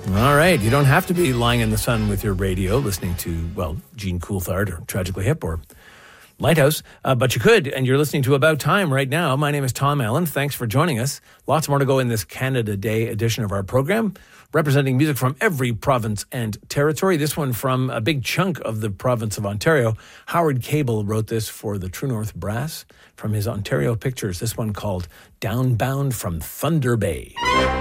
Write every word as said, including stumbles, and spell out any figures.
All right. You don't have to be lying in the sun with your radio listening to, well, Gene Coulthard or Tragically Hip or Lighthouse, uh, but you could, and you're listening to About Time right now. My name is Tom Allen. Thanks for joining us. Lots more to go in this Canada Day edition of our program, representing music from every province and territory. This one from a big chunk of the province of Ontario. Howard Cable wrote this for the True North Brass from his Ontario Pictures. This one called Downbound from Thunder Bay.